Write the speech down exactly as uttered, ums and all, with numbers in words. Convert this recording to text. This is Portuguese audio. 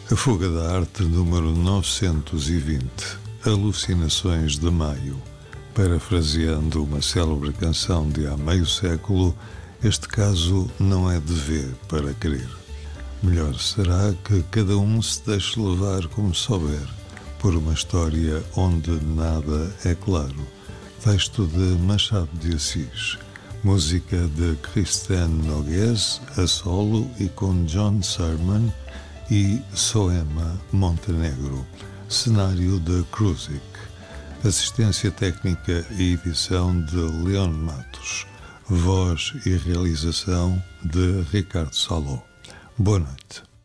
A Fuga da Arte número novecentos e vinte, Alucinações de Maio. Parafraseando uma célebre canção de há meio século, este caso não é de ver para crer. Melhor será que cada um se deixe levar como souber, por uma história onde nada é claro. Texto de Machado de Assis. Música de Christian Nogués, a solo e com John Sermon e Soema Montenegro. Cenário de Kruzik. Assistência técnica e edição de Leon Matos. Voz e realização de Ricardo Saló. Boa noite.